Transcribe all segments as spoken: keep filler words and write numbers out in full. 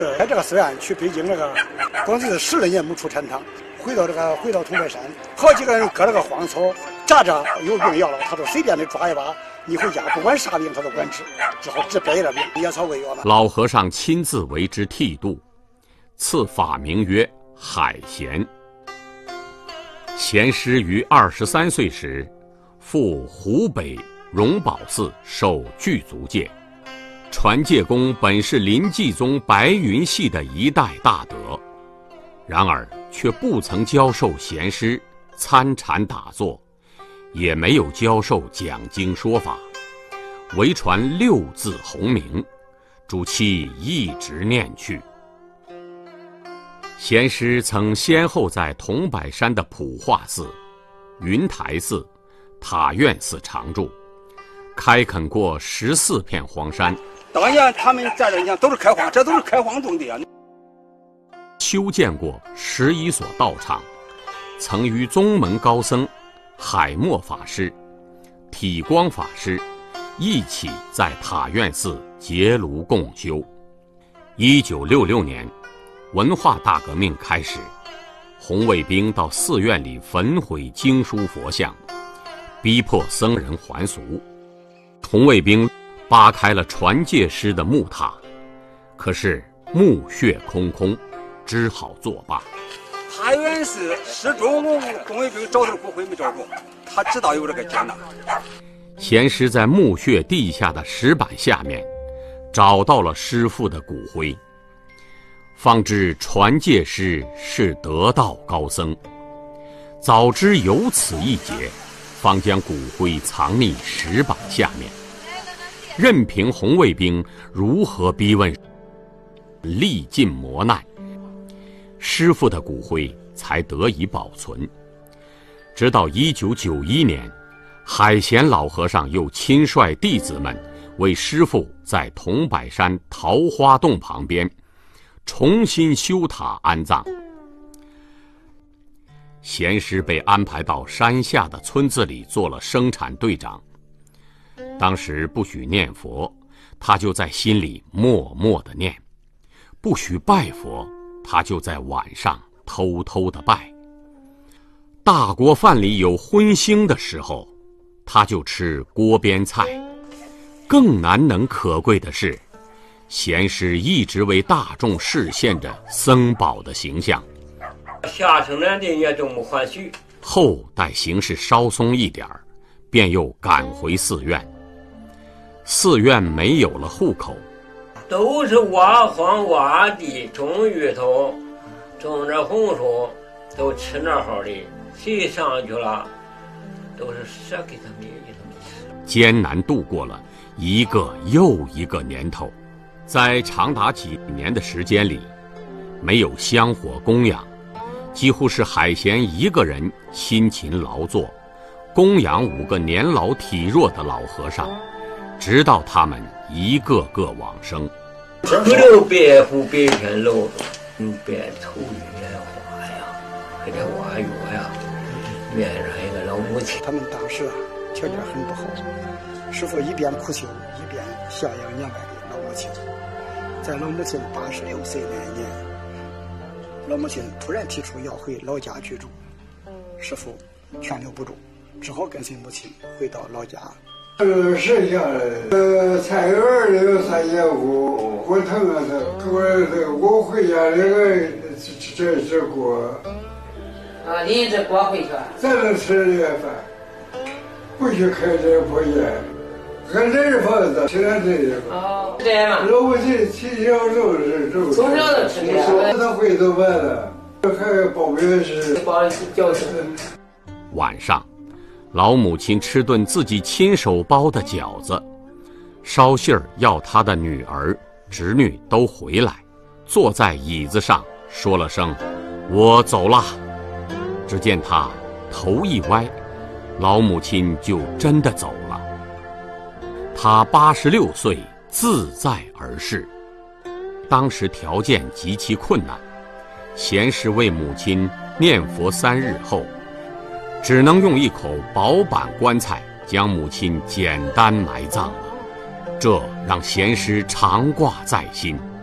在这个寺院去北京那个，光是十来年没出禅堂，回到这个回到桐柏山，好几个人割了个荒草，扎着有病要了，他说随便的抓一把，你回家不管啥病他都管治，只好治百了病，野草喂药了。 老和尚亲自为之剃度，赐法名曰海贤。贤师于二十三岁时，赴湖北荣宝寺受具足戒。传戒功本是临济宗白云系的一代大德，然而却不曾教授贤师参禅打坐，也没有教授讲经说法，唯传六字洪名，主其一直念去。贤师曾先后在桐柏山的普化寺、云台寺、塔院寺常住，开垦过十四片荒山。 当年他们在这，你看都是开荒，这都是开荒种的啊。 修建过十一所道场，曾与宗门高僧海默法师、体光法师一起在塔院寺结庐共修。一九六六年，文化大革命开始，红卫兵到寺院里焚毁经书佛像，逼迫僧人还俗。红卫兵扒开了传戒师的木塔，可是墓穴空空，只好作罢。 塔院寺始终红卫兵找到骨灰没找着，他知道有这个艰难。 贤师在墓穴地下的石板下面找到了师父的骨灰，方知传戒师是得道高僧。早知有此一劫，方将骨灰藏匿石板下面，任凭红卫兵如何逼问，历尽磨难，师父的骨灰才得以保存。直到一九九一年，海贤老和尚又亲率弟子们为师父在桐柏山桃花洞旁边重新修塔安葬。贤师被安排到山下的村子里做了生产队长。当时不许念佛，他就在心里默默地念；不许拜佛，他就在晚上偷偷地拜。大锅饭里有荤腥的时候，他就吃锅边菜。更难能可贵的是，贤师一直为大众示现着僧宝的形象。 下城南的也都没还许。 后待形势稍松一点儿，便又赶回寺院。寺院没有了户口， 都是挖荒挖地，种芋头，种着红薯，都吃那好的。谁上去了，都是舍给他们给他们吃。 艰难度过了一个又一个年头，在长达几年的时间里，没有香火供养，几乎是海贤一个人辛勤劳作，供养五个年老体弱的老和尚，直到他们一个个往生。 不留白虎白天露，用白头玉莲花呀，给他挖药呀，面上一个老母亲。 他们当时啊条件很不好，师父一边苦修，一边孝养年迈的老母亲。在老母亲八十六岁那一年，老母亲突然提出要回老家居住，师父劝留不住，只好跟随母亲回到老家。 呃，剩下的呃菜园里有三间屋，我疼啊疼，我我回家那个这这这锅。 啊，拎着锅回去。 咱能吃这饭，不许开这破烟，俺这是房子，现在这个。 哦，这样嘛。 老母亲从小就是这。 从小就吃这个。 他回头完了，还包圆食。 包饺子。 晚上，老母亲吃顿自己亲手包的饺子，捎信儿要她的女儿、侄女都回来，坐在椅子上说了声“我走了”。只见她头一歪，老母亲就真的走了。她八十六岁，自在而逝。当时条件极其困难，贤师为母亲念佛三日后，只能用一口薄板棺材将母亲简单埋葬了。这让贤师常挂在心，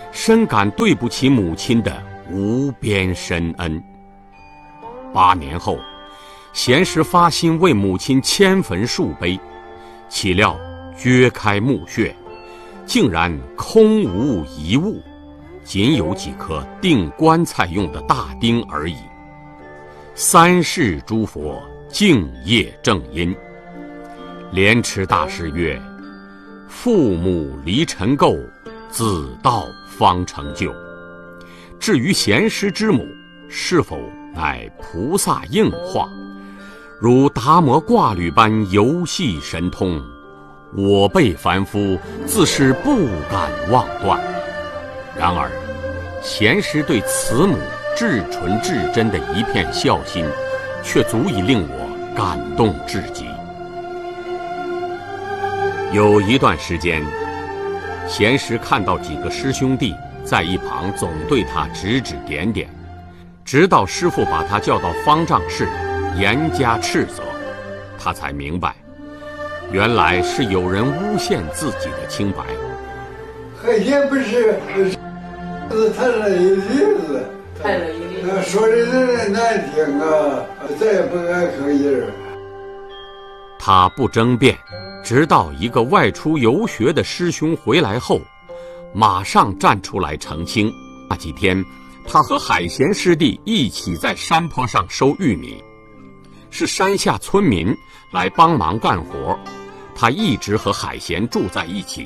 深感对不起母亲的无边深恩。八年后，贤师发心为母亲迁坟树碑，岂料掘开墓穴，竟然空无一物，仅有几颗钉棺材用的大钉而已。三世诸佛敬业正因。莲池大师曰：父母离尘垢，子道方成就。至于贤师之母是否乃菩萨应化，如达摩挂履般游戏神通，我辈凡夫自是不敢妄断。然而贤师对慈母至纯至真的一片孝心，却足以令我感动至极。有一段时间，贤师看到几个师兄弟在一旁总对他指指点点，直到师父把他叫到方丈室严加斥责，他才明白，原来是有人诬陷自己的清白。 海鲜不是是他的一例子， 太了一例， 说的人难听啊，再也不敢吭音。 他不争辩，直到一个外出游学的师兄回来后，马上站出来澄清。那几天，他和海贤师弟一起在山坡上收玉米，是山下村民来帮忙干活，他一直和海贤住在一起。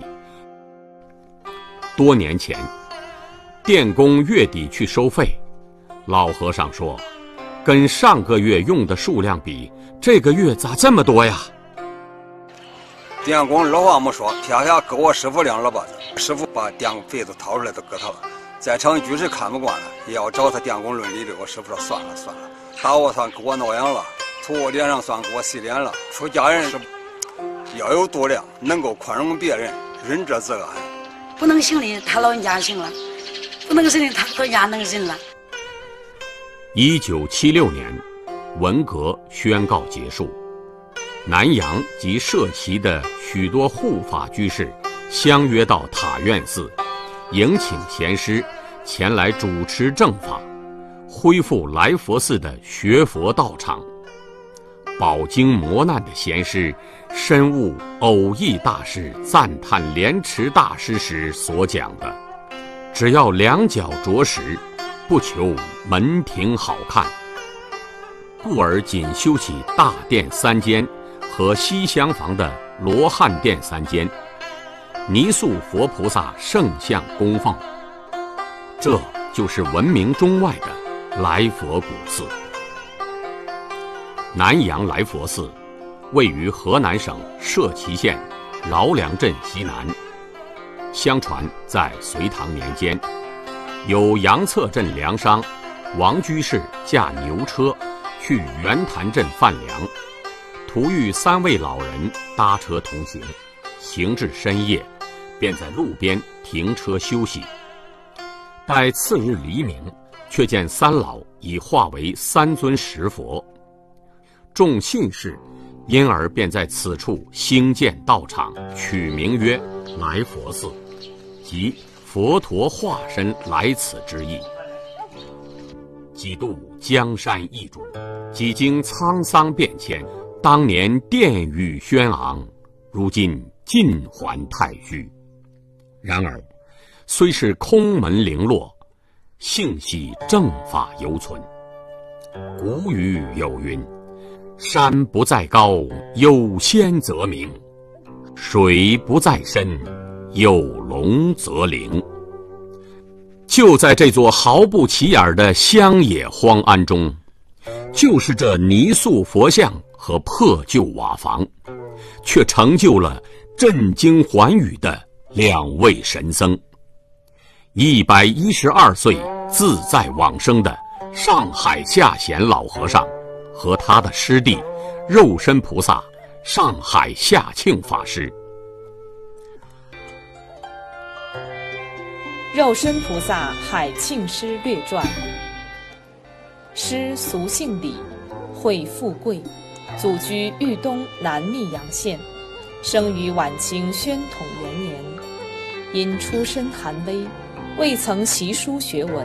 多年前，电工月底去收费，老和尚说，跟上个月用的数量比，这个月咋这么多呀？ 电工二话没说，撇下给我师傅两耳巴子，师傅把电费子掏出来都给他了。在场居士看不惯了，也要找他电工论理的。我师傅说算了算了，打我算给我挠痒了，吐我脸上算给我洗脸了。出家人是要有度量，能够宽容别人，仁者自安。 不能行的他老人家行了，不能忍的他老人家能忍了。 一九七六年，文革宣告结束，南阳及社旗的许多护法居士相约到塔院寺，迎请贤师前来主持正法，恢复来佛寺的学佛道场。饱经磨难的贤师深悟偶益大师赞叹莲池大师时所讲的，只要两脚着实，不求门庭好看，故而仅修起大殿三间和西厢房的罗汉殿三间，泥塑佛菩萨圣像供奉。这就是闻名中外的来佛古寺。南阳来佛寺位于河南省社旗县饶梁镇西南。相传在隋唐年间，有杨策镇粮商王居士驾牛车去圆潭镇贩粮，途遇三位老人搭车同行，行至深夜，便在路边停车休息。待次日黎明，却见三老已化为三尊石佛。众信士因而便在此处兴建道场，取名曰来佛寺，即佛陀化身来此之意。几度江山易主，几经沧桑变迁，当年殿宇轩昂，如今尽还太虚。然而虽是空门零落，幸喜正法犹存。古语有云，山不在高，有仙则名；水不在深，有龙则灵。就在这座毫不起眼的乡野荒庵中，就是这泥塑佛像和破旧瓦房，却成就了震惊寰宇的两位神僧。一百一十二岁自在往生的上海下贤老和尚和他的师弟肉身菩萨上海下庆法师。 肉身菩萨海庆师略传。师俗姓李，讳富贵，祖居豫东南密阳县，生于晚清宣统元年。因出身寒微， 未曾习书学文。